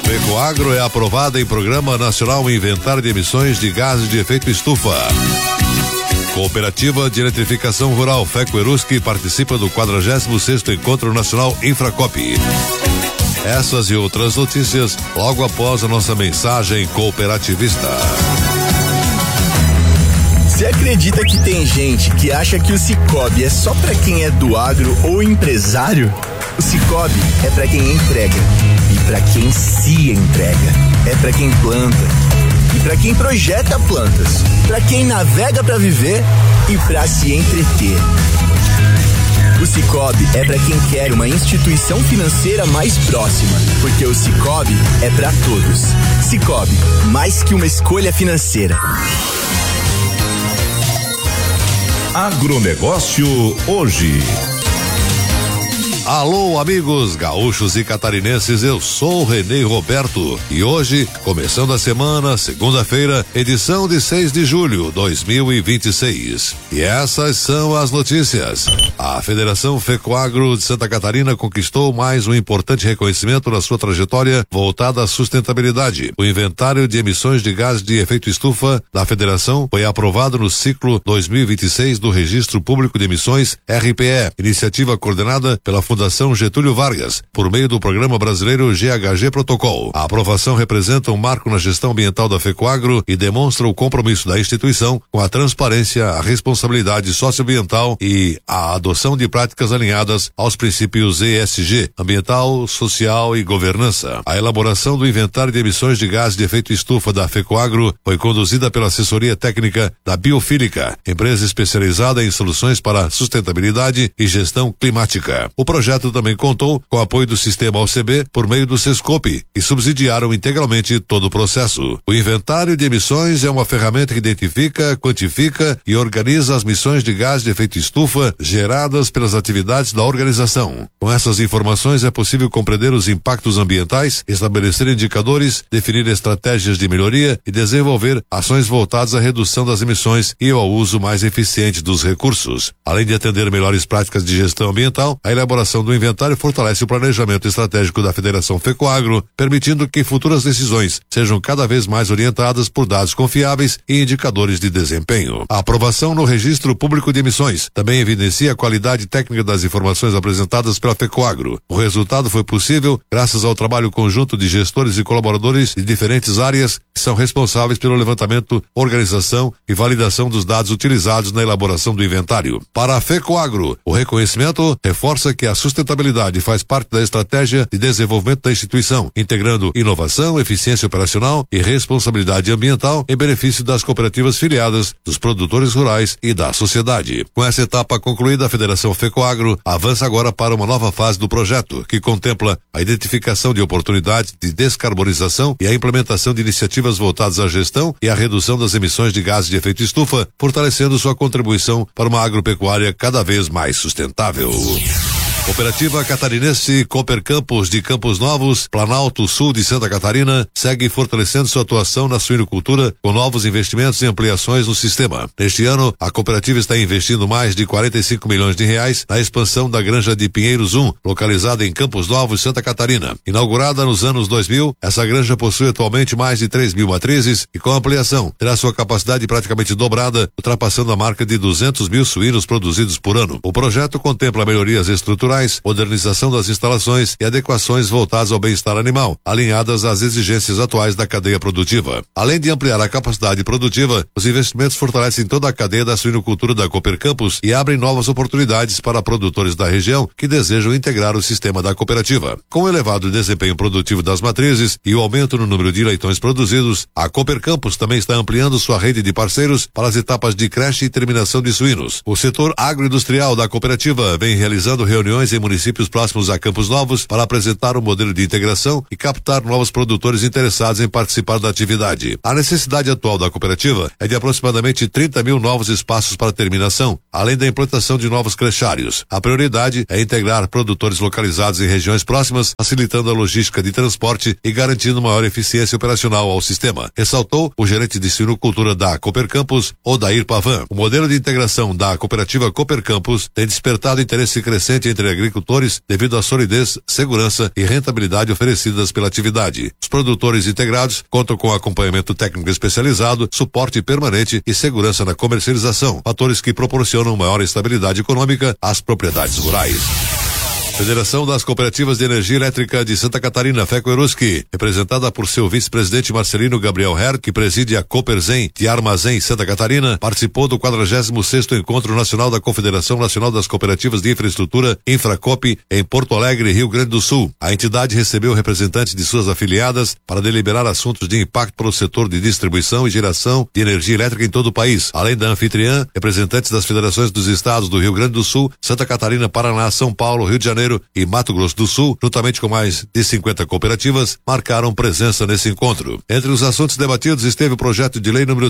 Fecoagro é aprovada em Programa Nacional Inventário de Emissões de Gases de Efeito Estufa. Cooperativa de Eletrificação Rural Fecoeruski participa do 46º Encontro Nacional Infracop. Essas e outras notícias logo após a nossa mensagem cooperativista. Você acredita que tem gente que acha que o Cicobi é só pra quem é do agro ou empresário? O Cicobi é pra quem entrega e pra quem se entrega. É pra quem planta e pra quem projeta plantas, pra quem navega pra viver e pra se entreter. O Cicobi é pra quem quer uma instituição financeira mais próxima, porque o Cicobi é pra todos. Cicobi, mais que uma escolha financeira. Agronegócio hoje. Alô, amigos gaúchos e catarinenses, eu sou o Renê Roberto e hoje, começando a semana, segunda-feira, edição de 6 de julho 2026. E essas são as notícias. A Federação Fecoagro de Santa Catarina conquistou mais um importante reconhecimento na sua trajetória voltada à sustentabilidade. O inventário de emissões de gases de efeito estufa da Federação foi aprovado no ciclo 2026 do Registro Público de Emissões, RPE, iniciativa coordenada pela Fundação Getúlio Vargas, por meio do Programa Brasileiro GHG Protocol. A aprovação representa um marco na gestão ambiental da Fecoagro e demonstra o compromisso da instituição com a transparência, a responsabilidade socioambiental e a adoção de práticas alinhadas aos princípios ESG, ambiental, social e governança. A elaboração do inventário de emissões de gases de efeito estufa da Fecoagro foi conduzida pela assessoria técnica da Biofílica, empresa especializada em soluções para sustentabilidade e gestão climática. O projeto também contou com o apoio do sistema OCB por meio do Sescope, que subsidiaram integralmente todo o processo. O inventário de emissões é uma ferramenta que identifica, quantifica e organiza as emissões de gases de efeito estufa geradas pelas atividades da organização. Com essas informações é possível compreender os impactos ambientais, estabelecer indicadores, definir estratégias de melhoria e desenvolver ações voltadas à redução das emissões e ao uso mais eficiente dos recursos. Além de atender melhores práticas de gestão ambiental, a elaboração do inventário fortalece o planejamento estratégico da Federação Fecoagro, permitindo que futuras decisões sejam cada vez mais orientadas por dados confiáveis e indicadores de desempenho. A aprovação no Registro Público de Emissões também evidencia a qualidade técnica das informações apresentadas pela Fecoagro. O resultado foi possível graças ao trabalho conjunto de gestores e colaboradores de diferentes áreas que são responsáveis pelo levantamento, organização e validação dos dados utilizados na elaboração do inventário. Para a Fecoagro, o reconhecimento reforça que a sustentabilidade faz parte da estratégia de desenvolvimento da instituição, integrando inovação, eficiência operacional e responsabilidade ambiental em benefício das cooperativas filiadas, dos produtores rurais e da sociedade. Com essa etapa concluída, a Federação Fecoagro avança agora para uma nova fase do projeto, que contempla a identificação de oportunidades de descarbonização e a implementação de iniciativas voltadas à gestão e à redução das emissões de gases de efeito estufa, fortalecendo sua contribuição para uma agropecuária cada vez mais sustentável. Cooperativa Catarinense Cooper Campos de Campos Novos, Planalto Sul de Santa Catarina, segue fortalecendo sua atuação na suinocultura com novos investimentos e ampliações no sistema. Neste ano, a cooperativa está investindo mais de 45 milhões de reais na expansão da Granja de Pinheiros 1, localizada em Campos Novos, Santa Catarina. Inaugurada nos anos 2000, essa granja possui atualmente mais de 3 mil matrizes e com ampliação terá sua capacidade praticamente dobrada, ultrapassando a marca de 200 mil suínos produzidos por ano. O projeto contempla melhorias estruturais, modernização das instalações e adequações voltadas ao bem-estar animal, alinhadas às exigências atuais da cadeia produtiva. Além de ampliar a capacidade produtiva, os investimentos fortalecem toda a cadeia da suinocultura da Cooper Campos e abrem novas oportunidades para produtores da região que desejam integrar o sistema da cooperativa. Com o elevado desempenho produtivo das matrizes e o aumento no número de leitões produzidos, a Cooper Campos também está ampliando sua rede de parceiros para as etapas de creche e terminação de suínos. O setor agroindustrial da cooperativa vem realizando reuniões em municípios próximos a Campos Novos para apresentar um modelo de integração e captar novos produtores interessados em participar da atividade. A necessidade atual da cooperativa é de aproximadamente 30 mil novos espaços para terminação, além da implantação de novos crechários. A prioridade é integrar produtores localizados em regiões próximas, facilitando a logística de transporte e garantindo maior eficiência operacional ao sistema, ressaltou o gerente de suinocultura da Cooper Campos, Odair Pavan. O modelo de integração da cooperativa Cooper Campos tem despertado interesse crescente entre agricultores devido à solidez, segurança e rentabilidade oferecidas pela atividade. Os produtores integrados contam com acompanhamento técnico especializado, suporte permanente e segurança na comercialização, fatores que proporcionam maior estabilidade econômica às propriedades rurais. Federação das Cooperativas de Energia Elétrica de Santa Catarina, FECO-ERUSC, representada por seu vice-presidente Marcelino Gabriel Herr, que preside a Coperzen de Armazém, Santa Catarina, participou do 46º Encontro Nacional da Confederação Nacional das Cooperativas de Infraestrutura, Infracop, em Porto Alegre, Rio Grande do Sul. A entidade recebeu representantes de suas afiliadas para deliberar assuntos de impacto para o setor de distribuição e geração de energia elétrica em todo o país. Além da anfitriã, representantes das federações dos estados do Rio Grande do Sul, Santa Catarina, Paraná, São Paulo, Rio de Janeiro e Mato Grosso do Sul, juntamente com mais de 50 cooperativas, marcaram presença nesse encontro. Entre os assuntos debatidos esteve o projeto de lei número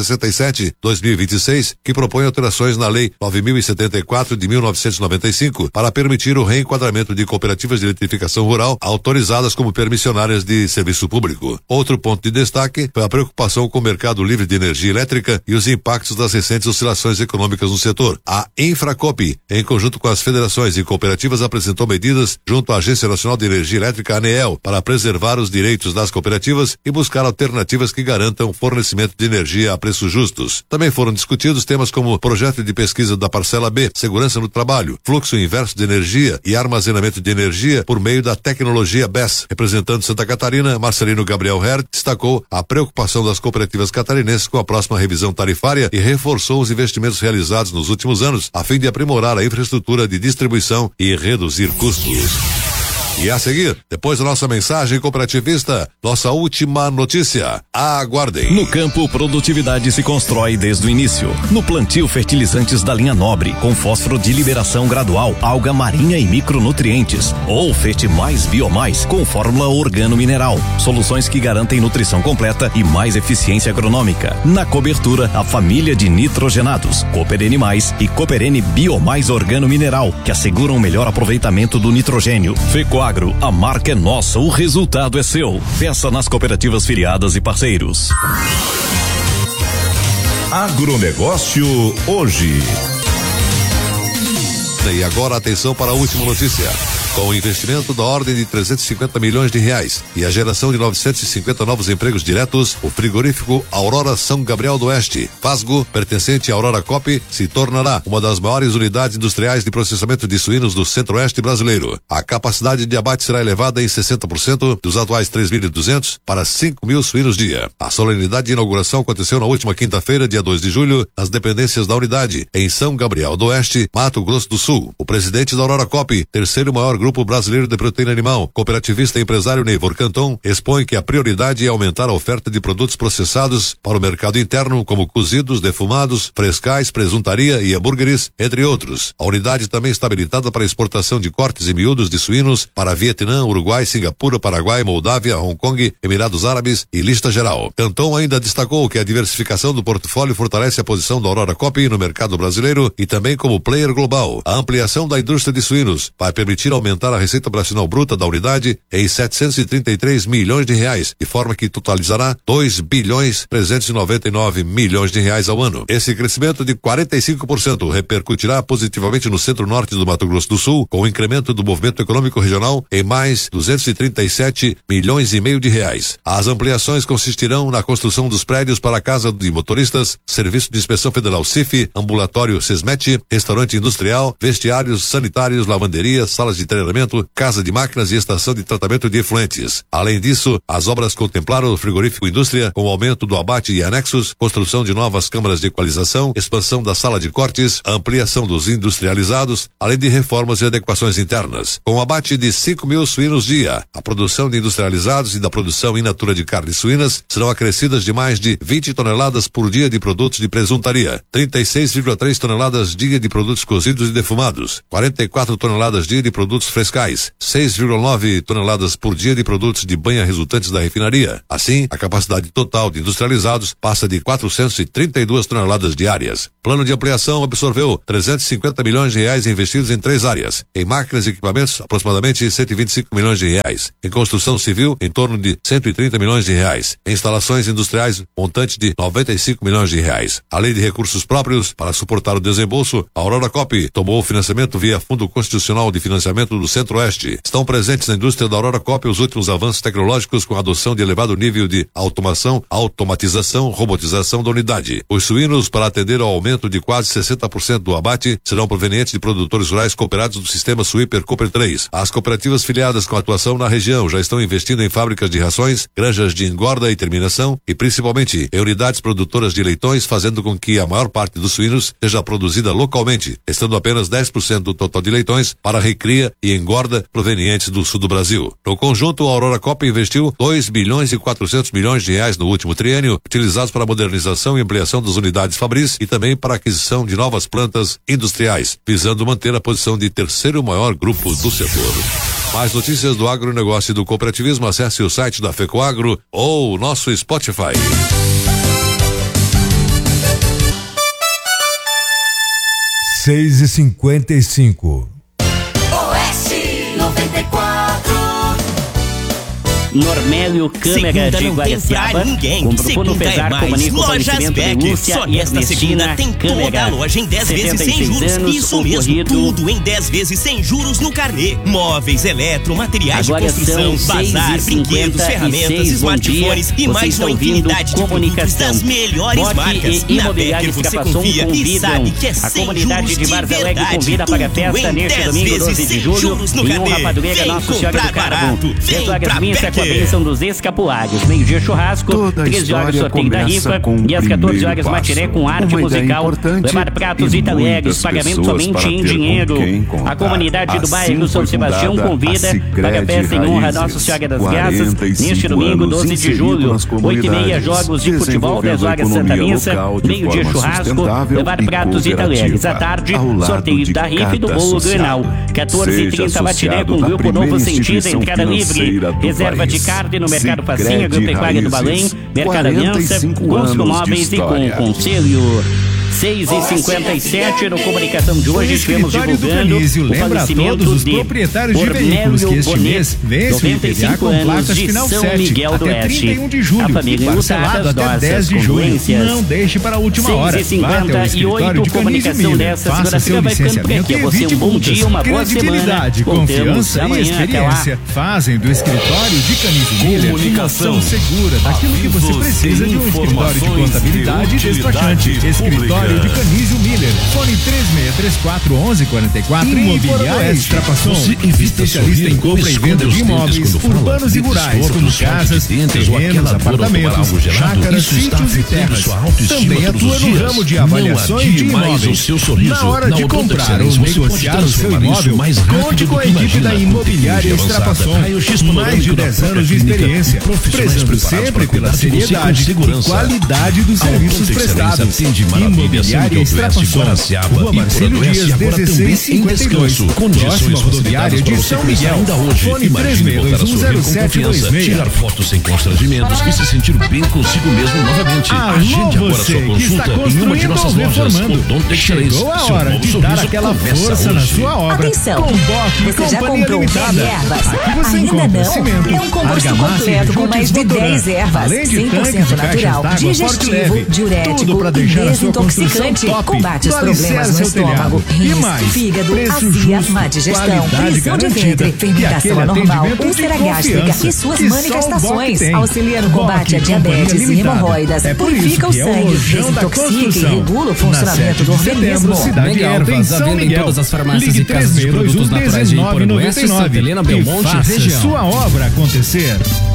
367/2026, que propõe alterações na lei 9.074 de 1995 para permitir o reenquadramento de cooperativas de eletrificação rural autorizadas como permissionárias de serviço público. Outro ponto de destaque foi a preocupação com o mercado livre de energia elétrica e os impactos das recentes oscilações econômicas no setor. A Infracop, em conjunto com as federações e cooperativas, apresentou medidas junto à Agência Nacional de Energia Elétrica, ANEEL, para preservar os direitos das cooperativas e buscar alternativas que garantam fornecimento de energia a preços justos. Também foram discutidos temas como projeto de pesquisa da parcela B, segurança no trabalho, fluxo inverso de energia e armazenamento de energia por meio da tecnologia BESS. Representando Santa Catarina, Marcelino Gabriel Herr destacou a preocupação das cooperativas catarinenses com a próxima revisão tarifária e reforçou os investimentos realizados nos últimos anos a fim de aprimorar a infraestrutura de distribuição e reduzir custos. E a seguir, depois da nossa mensagem cooperativista, nossa última notícia. Aguardem. No campo, produtividade se constrói desde o início. No plantio, fertilizantes da linha Nobre, com fósforo de liberação gradual, alga marinha e micronutrientes. Ou Fete Mais Biomais, com fórmula organo-mineral. Soluções que garantem nutrição completa e mais eficiência agronômica. Na cobertura, a família de nitrogenados, Cooperene Mais e Cooperene Biomais Organo-Mineral, que asseguram o melhor aproveitamento do nitrogênio. FECOAGRO, a marca é nossa, o resultado é seu. Peça nas cooperativas filiadas e parceiros. Agronegócio hoje. E agora atenção para a última notícia. Com o investimento da ordem de 350 milhões de reais e a geração de 950 novos empregos diretos, o frigorífico Aurora São Gabriel do Oeste, Fasgo, pertencente à Aurora Cop, se tornará uma das maiores unidades industriais de processamento de suínos do Centro-Oeste brasileiro. A capacidade de abate será elevada em 60% dos atuais 3.200 para 5.000 suínos dia. A solenidade de inauguração aconteceu na última quinta-feira, dia 2 de julho, nas dependências da unidade, em São Gabriel do Oeste, Mato Grosso do Sul. O presidente da Aurora Cop, terceiro maior grupo brasileiro de proteína animal, cooperativista e empresário Neivor Canton, expõe que a prioridade é aumentar a oferta de produtos processados para o mercado interno, como cozidos, defumados, frescais, presuntaria e hambúrgueres, entre outros. A unidade também está habilitada para exportação de cortes e miúdos de suínos para Vietnã, Uruguai, Singapura, Paraguai, Moldávia, Hong Kong, Emirados Árabes e lista geral. Canton ainda destacou que a diversificação do portfólio fortalece a posição da Aurora Cop no mercado brasileiro e também como player global. A ampliação da indústria de suínos vai permitir aumentar a receita operacional bruta da unidade em 733 milhões de reais, de forma que totalizará 2 bilhões 399 milhões de reais ao ano. Esse crescimento de 45% repercutirá positivamente no centro-norte do Mato Grosso do Sul, com o incremento do movimento econômico regional em mais 237 milhões e meio de reais. As ampliações consistirão na construção dos prédios para a Casa de Motoristas, Serviço de Inspeção Federal CIF, Ambulatório SESMET, Restaurante Industrial, vestiários, sanitários, lavanderia, salas de treinamento, casa de máquinas e estação de tratamento de efluentes. Além disso, as obras contemplaram o frigorífico indústria, com o aumento do abate e anexos, construção de novas câmaras de equalização, expansão da sala de cortes, ampliação dos industrializados, além de reformas e adequações internas. Com o abate de 5.000 suínos dia, a produção de industrializados e da produção in natura de carnes suínas serão acrescidas de mais de 20 toneladas por dia de produtos de presuntaria, 36,3 toneladas dia de produtos cozidos e defumados, 44 toneladas dia de produtos frescais, 6,9 toneladas por dia de produtos de banha resultantes da refinaria. Assim, a capacidade total de industrializados passa de 432 toneladas diárias. Plano de ampliação absorveu 350 milhões de reais investidos em 3 áreas. Em máquinas e equipamentos, aproximadamente 125 milhões de reais. Em construção civil, em torno de 130 milhões de reais. Em instalações industriais, montante de 95 milhões de reais. A lei de recursos próprios, para suportar o desembolso, a Aurora Cop tomou o financiamento via Fundo Constitucional de Financiamento do Centro-Oeste. Estão presentes na indústria da Aurora Cop os últimos avanços tecnológicos com a adoção de elevado nível de automação, automatização, robotização da unidade. Os suínos, para atender ao aumento de quase 60% do abate, serão provenientes de produtores rurais cooperados do sistema Suíper Cooper 3. As cooperativas filiadas com atuação na região já estão investindo em fábricas de rações, granjas de engorda e terminação e principalmente em unidades produtoras de leitões, fazendo com que a maior parte dos suínos seja produzida localmente, estando apenas 10% do total de leitões para recria e engorda provenientes do sul do Brasil. No conjunto, a Aurora Cop investiu 2 bilhões e 400 milhões de reais no último triênio, utilizados para a modernização e ampliação das unidades fabris e também para a aquisição de novas plantas industriais, visando manter a posição de terceiro maior grupo do setor. Mais notícias do agronegócio e do cooperativismo, acesse o site da FECOAGRO ou o nosso Spotify. 6h55. Oeste 94. Normélio Câmara de Guaraciaba, com Bruno Pesar, Comunico, Fornecimento de Lúcia e Ernestina Câmara. Toda a loja em 10 vezes sem juros. Isso mesmo, tudo em 10 vezes sem juros no carnê. Móveis, eletro, materiais agora de construção, bazar, brinquedos, ferramentas, smartphones e mais uma infinidade de produtos das melhores marcas. E Imobiliária Escapação convidam a comunidade de Varza Alegre convida para a festa neste domingo 12 de julho em honra padroeira Nossa Senhora do Carmo. 10 horas missa com a bênção dos escapulários. Meio-dia churrasco, 13 horas sorteio da rifa e às 14 horas matinê com arte musical, levar pratos e talheres, pagamento somente em dinheiro. A comunidade do bairro São Sebastião convida para a festa em honra a Nossa Senhora das Graças neste domingo 12 de julho, 8h30 jogos de futebol, 10 horas Santa Missa, meio-dia churrasco, levar pratos e talheres. À tarde, sorteio da rifa e do bolo Grenal. 14h30 matinê com Grupo Novo Sentido, entrada livre. Reserva de carne no Mercado Facinha, Agropecuária do Balém, Mercado Aliança, Constru Móveis e com o Conselho. 6h57 no Comunicação de hoje, estivemos divulgando o falecimento de Ornélio Bonet, 95 anos, de São Miguel do Oeste. A família lutada, nossas condolências. Não deixe para a última hora. 6h58, Comunicação dessa segunda-feira vai ficando por aqui. A você um bom dia, uma boa semana. Voltamos amanhã, até lá. Fazem do escritório de Canísio Miller comunicação segura daquilo que você precisa de um escritório de contabilidade e despachante. Escritório de Canísio Miller, fone 3624-1144. Imobiliária Extrapação, especialista em compra e venda de imóveis urbanos e rurais, como casas, terrenos, apartamentos, chácaras, sítios e terras. Também atua no ramo de avaliações de imóveis. Na hora de comprar ou negociar o seu imóvel, conte com a equipe da Imobiliária Extrapação. Mais de 10 anos de experiência, prezando sempre pela seriedade e qualidade dos serviços prestados. Imobiliária Extrapação, Rua Marcelo Dias, 1652, próxima rodoviária de São Miguel. Fone 36210726. Tirar fotos sem constrangimentos e se sentir bem consigo mesmo novamente. Agende agora sua consulta em uma de nossas lojas. Chegou a hora de dar aquela força na sua obra. Atenção, você já comprou ervas? Ainda não? É um composto completo com mais de 10 ervas, 100% natural, digestivo, diurético e desintoxicante. Combate os problemas no estômago, rins, fígado, azia, má digestão, prisão de ventre, fermentação anormal, úlcera gástrica e suas manifestações. Auxilia no combate a diabetes e hemorroidas, purifica o sangue, desintoxica e regula o funcionamento do organismo. Mega Ervas, à venda em todas as farmácias e casas de produtos naturais de Iporã do Oeste, Santa Helena, Belmonte, região. Sua obra acontecer.